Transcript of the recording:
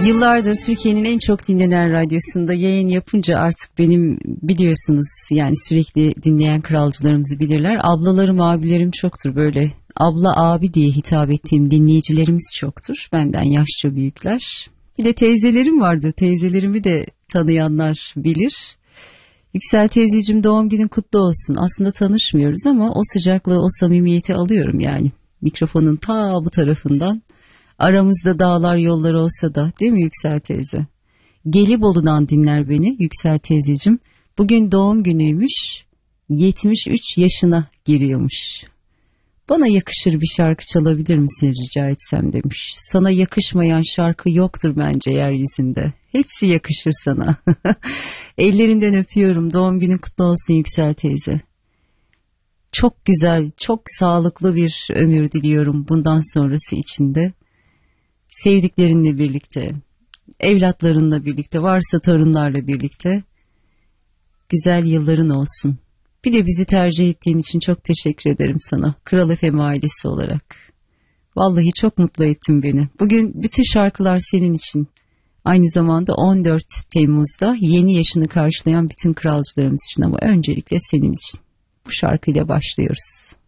Yıllardır Türkiye'nin en çok dinlenen radyosunda yayın yapınca artık benim biliyorsunuz yani sürekli dinleyen kralcılarımızı bilirler. Ablalarım, abilerim çoktur böyle. Abla, abi diye hitap ettiğim dinleyicilerimiz çoktur. Benden yaşça büyükler. Bir de teyzelerim vardır. Teyzelerimi de tanıyanlar bilir. Yüksel teyzeciğim, doğum günün kutlu olsun. Aslında tanışmıyoruz ama o sıcaklığı, o samimiyeti alıyorum yani. Mikrofonun ta bu tarafından. Aramızda dağlar yollar olsa da, değil mi Yüksel teyze? Gelibolu'dan dinler beni Yüksel teyzeciğim. Bugün doğum günüymüş. 73 yaşına giriyormuş. Bana yakışır bir şarkı çalabilir misin rica etsem demiş. Sana yakışmayan şarkı yoktur bence yeryüzünde. Hepsi yakışır sana. Ellerinden öpüyorum. Doğum günün kutlu olsun Yüksel teyze. Çok güzel, çok sağlıklı bir ömür diliyorum bundan sonrası içinde. Sevdiklerinle birlikte, evlatlarınla birlikte, varsa torunlarla birlikte güzel yılların olsun. Bir de bizi tercih ettiğin için çok teşekkür ederim sana, Kral FM ailesi olarak. Vallahi çok mutlu ettin beni. Bugün bütün şarkılar senin için. Aynı zamanda 14 Temmuz'da yeni yaşını karşılayan bütün kralcılarımız için ama öncelikle senin için. Bu şarkıyla başlıyoruz.